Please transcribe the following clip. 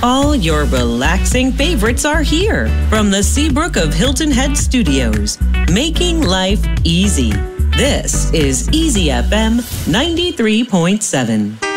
All your relaxing favorites are here from the Seabrook of Hilton Head Studios, making life easy. This is Easy FM 93.7.